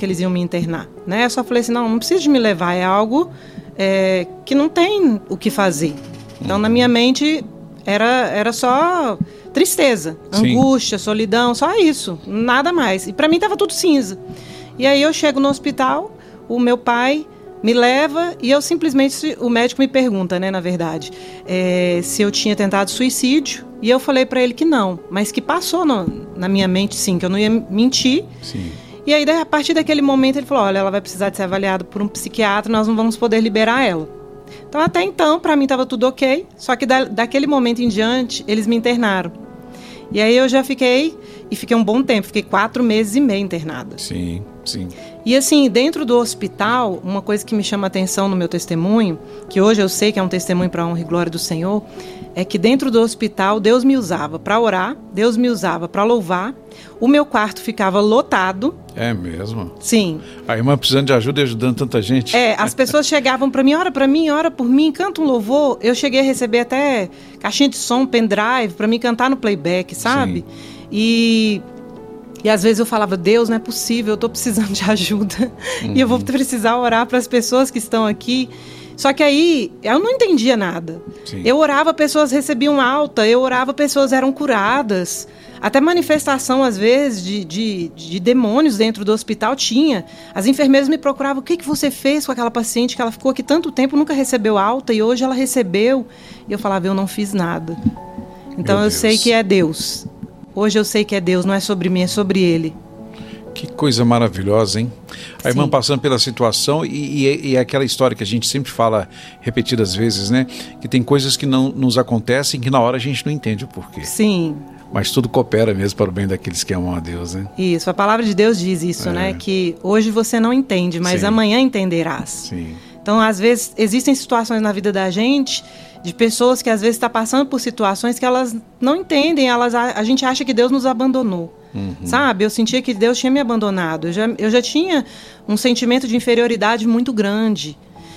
que eles iam me internar, né? Eu só falei assim, não precisa de me levar, é algo que não tem o que fazer. Então, na minha mente, era só tristeza, angústia, solidão, só isso, nada mais. E para mim estava tudo cinza. E aí eu chego no hospital, o meu pai me leva e eu simplesmente, o médico me pergunta, né, na verdade, se eu tinha tentado suicídio, e eu falei para ele que não, mas que passou na minha mente, sim, que eu não ia mentir. Sim. E aí, a partir daquele momento, ele falou, olha, ela vai precisar de ser avaliada por um psiquiatra, nós não vamos poder liberar ela. Então, até então, para mim estava tudo ok, só que daquele momento em diante, eles me internaram. E aí eu já fiquei um bom tempo, fiquei 4 meses e meio internada. Sim, sim. E assim, dentro do hospital, uma coisa que me chama a atenção no meu testemunho, que hoje eu sei que é um testemunho para a honra e glória do Senhor, é que dentro do hospital Deus me usava para orar, Deus me usava para louvar, o meu quarto ficava lotado. É mesmo? Sim. A irmã precisando de ajuda e ajudando tanta gente. As pessoas chegavam para mim, ora por mim, canta um louvor. Eu cheguei a receber até caixinha de som, pendrive, para mim cantar no playback, sabe? Sim. E às vezes eu falava, Deus, não é possível, eu estou precisando de ajuda. E eu vou precisar orar para as pessoas que estão aqui. Só que aí eu não entendia nada. Sim. Eu orava, pessoas recebiam alta, eu orava, pessoas eram curadas. Até manifestação, às vezes, de demônios dentro do hospital tinha. As enfermeiras me procuravam, o que você fez com aquela paciente que ela ficou aqui tanto tempo, nunca recebeu alta e hoje ela recebeu. E eu falava, eu não fiz nada. Então eu sei que é Deus. Hoje eu sei que é Deus, não é sobre mim, é sobre Ele. Que coisa maravilhosa, hein? A irmã passando pela situação e é aquela história que a gente sempre fala repetidas vezes, né? Que tem coisas que não nos acontecem que na hora a gente não entende o porquê. Sim. Mas tudo coopera mesmo para o bem daqueles que amam a Deus, né? Isso, a palavra de Deus diz isso, né? Que hoje você não entende, mas amanhã entenderás. Sim. Então, às vezes, existem situações na vida da gente, de pessoas que às vezes estão passando por situações que elas não entendem, a gente acha que Deus nos abandonou. Sabe? Eu sentia que Deus tinha me abandonado. Eu já tinha um sentimento de inferioridade muito grande.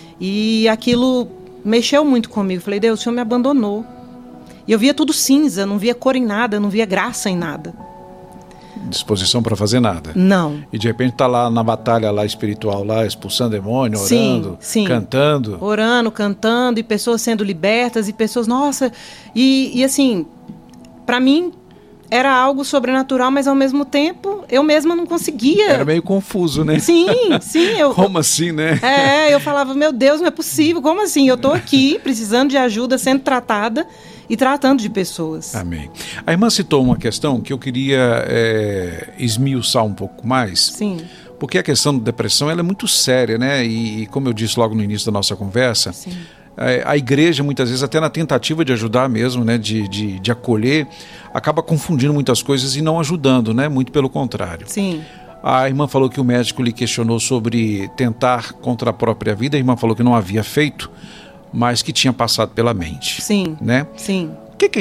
E aquilo mexeu muito comigo. Falei, Deus, o Senhor me abandonou. E eu via tudo cinza, não via cor em nada, não via graça em nada. Disposição para fazer nada. Não. E de repente está lá na batalha lá espiritual, lá expulsando demônio, orando, cantando. Orando, cantando, e pessoas sendo libertas, e pessoas, nossa... E assim, para mim... Era algo sobrenatural, mas ao mesmo tempo eu mesma não conseguia. Era meio confuso, né? Sim. Como assim, né? Eu falava, meu Deus, não é possível. Como assim? Eu estou aqui precisando de ajuda, sendo tratada e tratando de pessoas. Amém. A irmã citou uma questão que eu queria esmiuçar um pouco mais. Sim. Porque a questão da depressão ela é muito séria, né? E como eu disse logo no início da nossa conversa... Sim. A igreja, muitas vezes, até na tentativa de ajudar mesmo, né, de acolher, acaba confundindo muitas coisas e não ajudando, né? Muito pelo contrário. Sim. A irmã falou que o médico lhe questionou sobre tentar contra a própria vida. A irmã falou que não havia feito, mas que tinha passado pela mente. Sim. Né? Sim. O que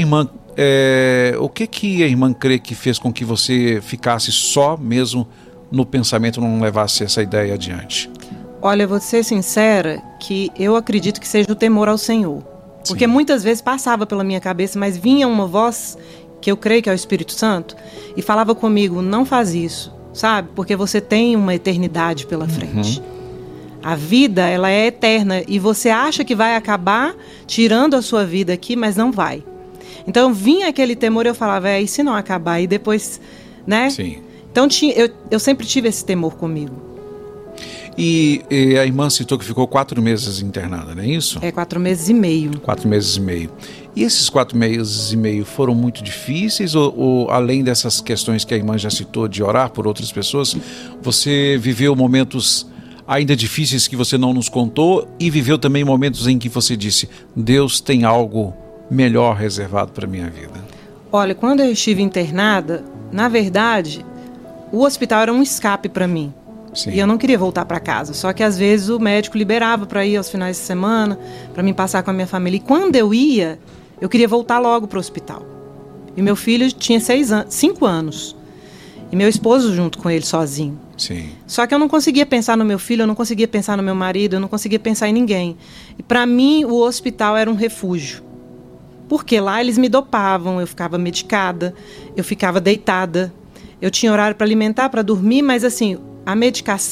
a irmã crê que fez com que você ficasse só mesmo no pensamento, não levasse essa ideia adiante? Olha, vou ser sincera que eu acredito que seja o temor ao Senhor. Porque muitas vezes passava pela minha cabeça, mas vinha uma voz, que eu creio que é o Espírito Santo, e falava comigo, não faz isso, sabe? Porque você tem uma eternidade pela frente. A vida, ela é eterna, e você acha que vai acabar tirando a sua vida aqui, mas não vai. Então vinha aquele temor, eu falava, e se não acabar? E depois, né? Sim. Então eu sempre tive esse temor comigo. E a irmã citou que ficou 4 meses internada, não é isso? 4 meses e meio. 4 meses e meio. E esses 4 meses e meio foram muito difíceis ou além dessas questões que a irmã já citou de orar por outras pessoas, você viveu momentos ainda difíceis que você não nos contou e viveu também momentos em que você disse, Deus tem algo melhor reservado para a minha vida? Olha, quando eu estive internada, na verdade, o hospital era um escape para mim. Sim. E eu não queria voltar para casa, só que às vezes o médico liberava para ir aos finais de semana, para mim passar com a minha família. E quando eu ia, eu queria voltar logo para o hospital. E meu filho tinha 5 anos. E meu esposo junto com ele, sozinho. Sim. Só que eu não conseguia pensar no meu filho, eu não conseguia pensar no meu marido, eu não conseguia pensar em ninguém. E para mim, o hospital era um refúgio. Porque lá eles me dopavam, eu ficava medicada, eu ficava deitada. Eu tinha horário para alimentar, para dormir, mas assim... A medicação